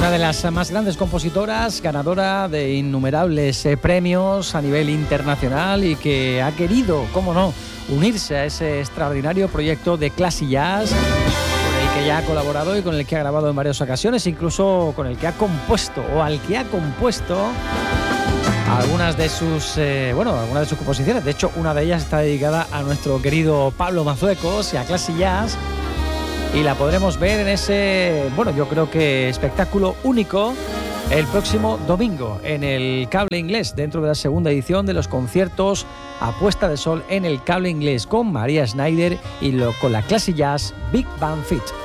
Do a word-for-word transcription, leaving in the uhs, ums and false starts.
Una de las más grandes compositoras, ganadora de innumerables eh, premios a nivel internacional y que ha querido, cómo no, unirse a ese extraordinario proyecto de Classic Jazz, con el que ya ha colaborado y con el que ha grabado en varias ocasiones, incluso con el que ha compuesto o al que ha compuesto algunas de sus, eh, bueno, algunas de sus composiciones. De hecho, una de ellas está dedicada a nuestro querido Pablo Mazuecos y a Classic Jazz. Y la podremos ver en ese, bueno, yo creo que espectáculo único el próximo domingo en el Cable Inglés, dentro de la segunda edición de los conciertos a puesta de sol en el Cable Inglés, con María Schneider y lo, con la Classic Jazz Big Band Fit.